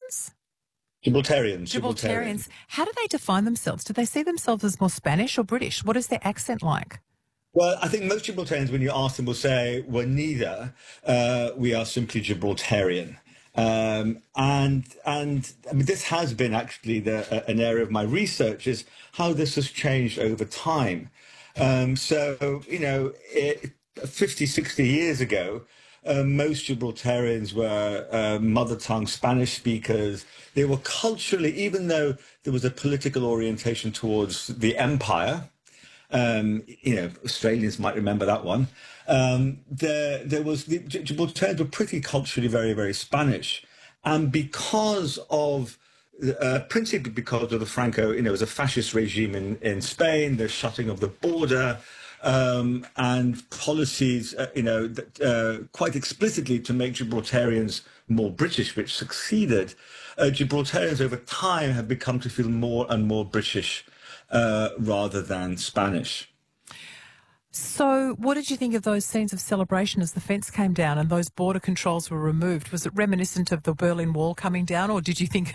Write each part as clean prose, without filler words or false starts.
Gibraltarians? Gibraltarians. How do they define themselves? Do they see themselves as more Spanish or British? What is their accent like? Well, I think most Gibraltarians, when you ask them, will say, we're neither. We are simply Gibraltarian. And I mean, this has been actually an area of my research, is how this has changed over time. So, 50, 60 years ago, most Gibraltarians were mother tongue Spanish speakers. They were culturally, even though there was a political orientation towards the empire, Australians might remember that one. There was the Gibraltarians were pretty culturally very, very Spanish, and because of principally because of the Franco, it was a fascist regime in Spain, the shutting of the border, and policies, quite explicitly to make Gibraltarians more British, which succeeded. Gibraltarians over time have become to feel more and more British rather than Spanish. So what did you think of those scenes of celebration as the fence came down and those border controls were removed? Was it reminiscent of the Berlin Wall coming down, or did you think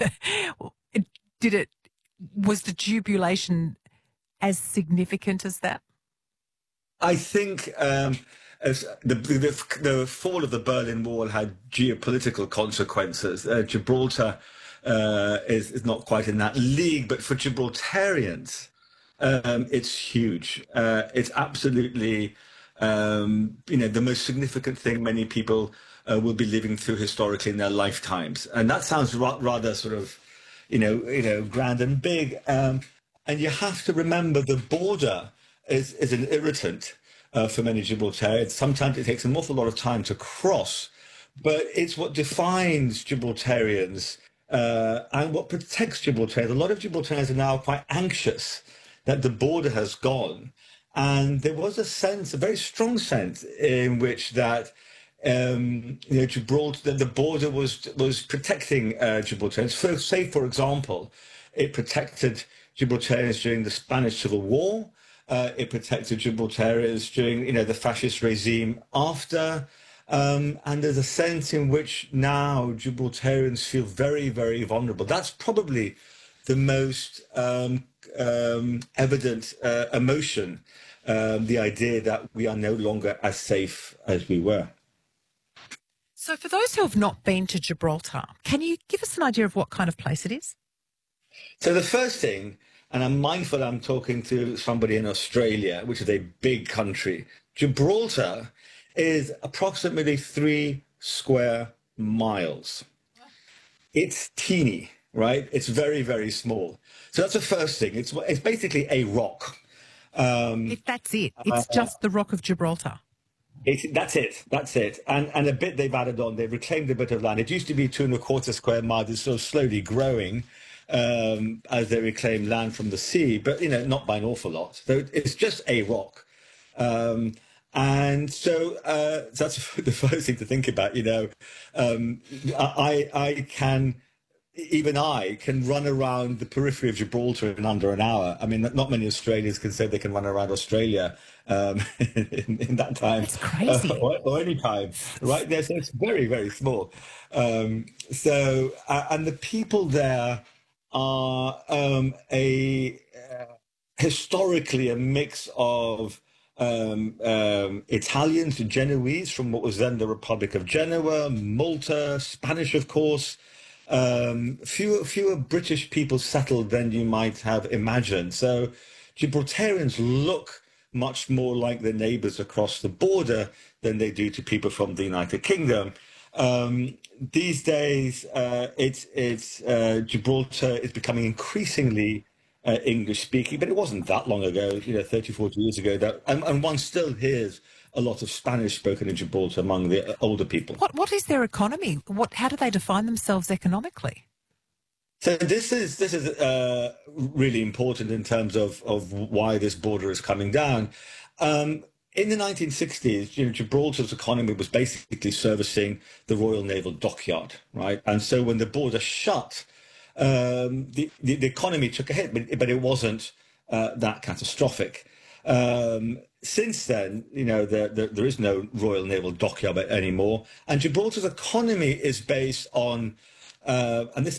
was the jubilation as significant as that? I think as the fall of the Berlin Wall had geopolitical consequences. Gibraltar is not quite in that league, but for Gibraltarians, it's huge. It's absolutely, the most significant thing many people will be living through historically in their lifetimes. And that sounds rather sort of, grand and big. And you have to remember the border is an irritant for many Gibraltarians. Sometimes it takes an awful lot of time to cross, but it's what defines Gibraltarians and what protects Gibraltarians. A lot of Gibraltarians are now quite anxious that the border has gone. And there was a very strong sense in which that Gibraltar, the border was protecting Gibraltarians. Say, for example, it protected Gibraltarians during the Spanish Civil War. It protected Gibraltarians during, the fascist regime after. And there's a sense in which now Gibraltarians feel very, very vulnerable. That's probably the most evident emotion, the idea that we are no longer as safe as we were. So for those who have not been to Gibraltar, can you give us an idea of what kind of place it is? So the first thing, and I'm mindful I'm talking to somebody in Australia, which is a big country. Gibraltar is approximately 3 square miles. It's teeny, right? It's very, very small. So that's the first thing. It's basically a rock. That's it. It's just the Rock of Gibraltar. That's it. And a bit they've added on. They've reclaimed a bit of land. It used to be 2.25 square miles. It's sort of slowly growing as they reclaim land from the sea, but, not by an awful lot. So it's just a rock. And so that's the first thing to think about. I can run around the periphery of Gibraltar in under an hour. I mean, not many Australians can say they can run around Australia in that time. That's crazy. Or any time, right? So it's very, very small. And the people there are historically a mix of Italians, Genoese from what was then the Republic of Genoa, Malta, Spanish, of course. Fewer British people settled than you might have imagined. So Gibraltarians look much more like their neighbours across the border than they do to people from the United Kingdom. These days, Gibraltar is becoming increasingly English speaking, but it wasn't that long ago, 30, 40 years ago, and one still hears a lot of Spanish spoken in Gibraltar among the older people. What is their economy? How do they define themselves economically? So this is really important in terms of why this border is coming down. In the 1960s, Gibraltar's economy was basically servicing the Royal Naval Dockyard, right? And so when the border shut, the economy took a hit, but it wasn't that catastrophic. Since then, there is no Royal Naval Dockyard anymore, and Gibraltar's economy is based on, and this